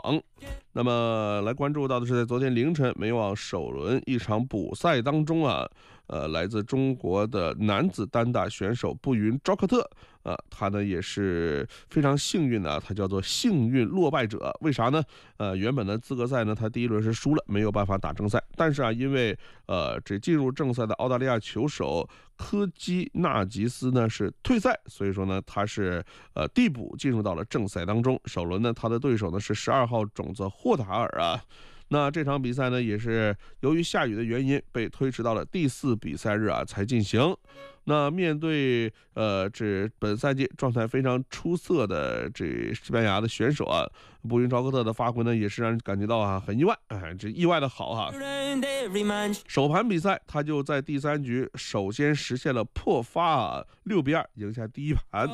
网。那么来关注到的是，在昨天凌晨美网首轮一场补赛当中啊，来自中国的男子单打选手布云昭克特他呢也是非常幸运的，他叫做幸运落败者。为啥呢？原本的资格赛呢，他第一轮是输了，没有办法打正赛。但是啊，因为这进入正赛的澳大利亚球手科基纳吉斯呢是退赛，所以说呢他是递补进入到了正赛当中。首轮呢，他的对手呢是12号种子霍塔尔啊。那这场比赛呢，也是由于下雨的原因被推迟到了第4比赛日才进行。那面对这本赛季状态非常出色的这西班牙的选手布云昭克特的发挥呢，也是让人感觉到很意外，这意外的好首盘比赛他就在第3局首先实现了破发6比2赢下第一盘。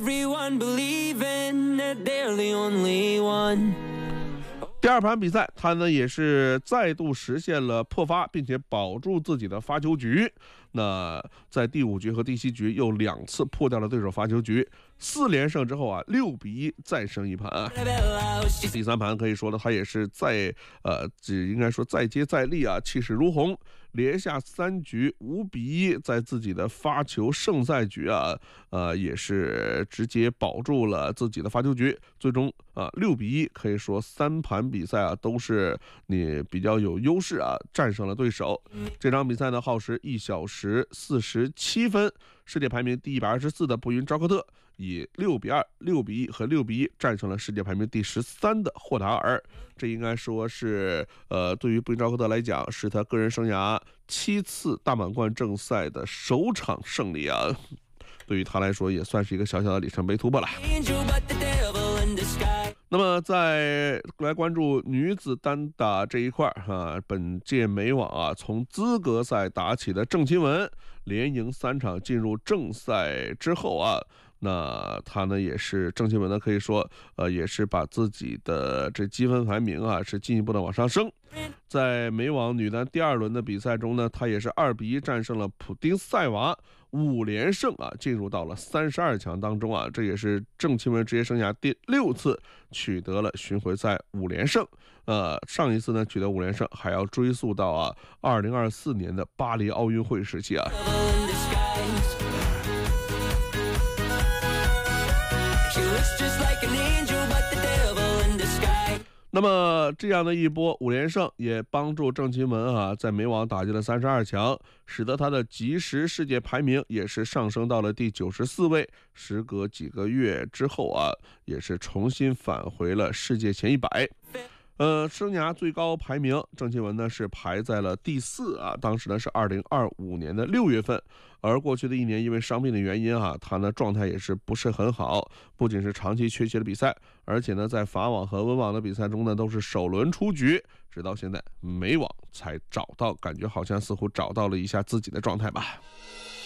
第2盘比赛，他呢也是再度实现了破发，并且保住自己的发球局。那在第5局和第7局又2次破掉了对手发球局，4连胜之后6比1再胜一盘第3盘可以说呢，他也是应该说再接再厉气势如虹，连下3局5比1，在自己的发球胜赛局也是直接保住了自己的发球局，最终6比1，可以说3盘比赛都是你比较有优势战胜了对手。这场比赛呢耗时1小时47分，世界排名第124的布云昭克特以6比2、6比1和6比1战胜了世界排名第13的霍塔尔。这应该说是对于布云昭克特来讲，是他个人生涯7次大满贯正赛的首场胜利对于他来说也算是一个小小的里程碑突破了。那么再来关注女子单打这一块本届美网从资格赛打起的郑钦文连赢3场进入正赛之后那他呢也是郑钦文呢，可以说也是把自己的这积分排名是进一步的往上升。在美网女单第2轮的比赛中呢，他也是2比1战胜了普丁塞娃，5连胜进入到了32强当中这也是郑钦文职业生涯第6次取得了巡回赛5连胜。上一次呢取得5连胜还要追溯到2024年的巴黎奥运会时期那么这样的一波5连胜也帮助郑钦文在美网打进了32强，使得他的即时世界排名也是上升到了第94位，时隔几个月之后也是重新返回了世界前100。生涯最高排名郑钦文呢是排在了第4当时呢是2025年的6月份。而过去的1年因为伤病的原因他呢状态也是不是很好，不仅是长期缺席了比赛，而且呢在法网和温网的比赛中呢都是首轮出局，直到现在美网才感觉好像似乎找到了一下自己的状态吧。